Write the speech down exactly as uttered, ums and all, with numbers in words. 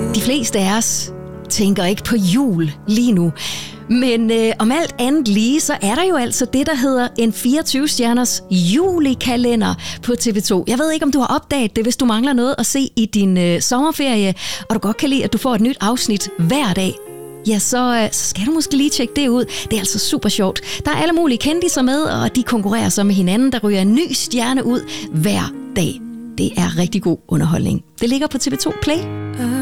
De fleste af os tænker ikke på jul lige nu. Men øh, om alt andet lige, så er der jo altså det, der hedder en fireogtyve-stjerners julekalender på T V to. Jeg ved ikke, om du har opdaget det, hvis du mangler noget at se i din øh, sommerferie, og du godt kan lide, at du får et nyt afsnit hver dag. Ja, så, øh, så skal du måske lige tjekke det ud. Det er altså super sjovt. Der er alle mulige kendiser med, og de konkurrerer så med hinanden. Der ryger en ny stjerne ud hver dag. Det er rigtig god underholdning. Det ligger på T V to Play.